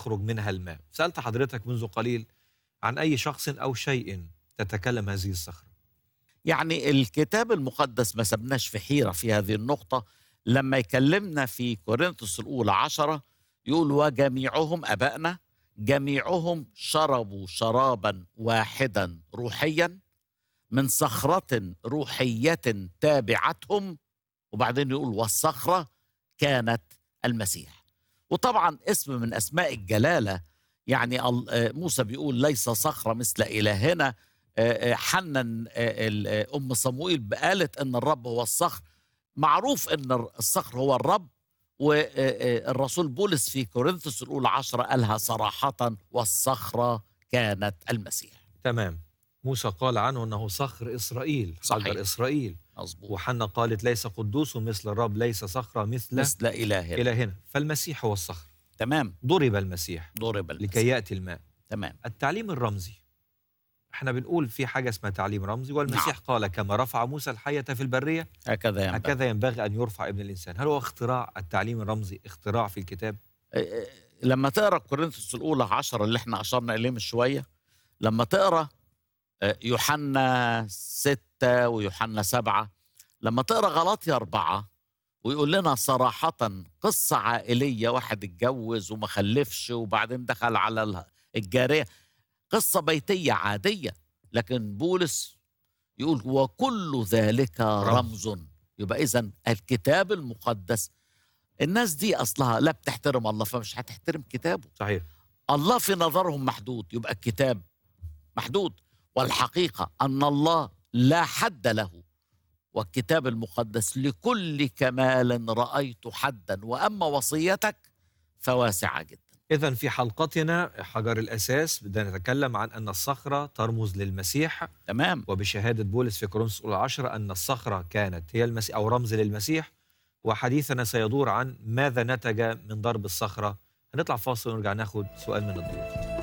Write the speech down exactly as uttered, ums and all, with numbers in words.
يخرج منها الماء. سألت حضرتك منذ قليل عن أي شخص أو شيء تتكلم هذه الصخرة. يعني الكتاب المقدس ما سبناش في حيرة في هذه النقطة. لما يكلمنا في كورنثوس الأولى عشرة يقول وجميعهم أبائنا جميعهم شربوا شرابا واحدا روحيا من صخرة روحية تابعتهم، وبعدين يقول والصخرة كانت المسيح. وطبعا اسم من أسماء الجلالة، يعني موسى بيقول ليس صخرة مثل إلهنا. حنن أم صموئيل قالت أن الرب هو الصخر. معروف أن الصخر هو الرب، والرسول بولس في كورنثوس الأولى عشرة قالها صراحة والصخرة كانت المسيح. تمام. موسى قال عنه أنه صخر إسرائيل، حجر إسرائيل. مظبوط. وحنا قالت ليس قدوس مثل الرب، ليس صخرة مثل مثل إلهنا. إلهنا. فالمسيح هو الصخر. تمام. ضرب المسيح ضرب المسيح لكي يأتي الماء. تمام. التعليم الرمزي، احنا بنقول في حاجة اسمها تعليم رمزي، والمسيح نعم. قال كما رفع موسى الحية في البرية هكذا ينبغي. هكذا ينبغي أن يرفع ابن الإنسان. هل هو اختراع التعليم الرمزي، اختراع في الكتاب؟ لما تقرأ كورنثوس الأولى عشرة اللي احنا أشرنا إليه من شوية، لما تقرأ يوحنا ستة ويوحنا سبعة، لما تقرأ غلاطيا أربعة ويقول لنا صراحة قصة عائلية، واحد اتجوز وما خلفش وبعدين دخل على الجارية، قصة بيتية عادية، لكن بولس يقول وكل ذلك رمز. يبقى إذن الكتاب المقدس، الناس دي أصلها لا بتحترم الله فمش هتحترم كتابه. صحيح. الله في نظرهم محدود، يبقى الكتاب محدود. والحقيقة أن الله لا حد له، والكتاب المقدس لكل كمال رأيت حدا، وأما وصيتك فواسعة جدا. إذن في حلقتنا حجر الأساس بدنا نتكلم عن أن الصخرة ترمز للمسيح. تمام. وبشهادة بولس في كورنثوس الأولى عشرة أن الصخرة كانت هي المسيح أو رمز للمسيح. وحديثنا سيدور عن ماذا نتج من ضرب الصخرة. هنطلع فاصل ونرجع ناخد سؤال من الضيوف.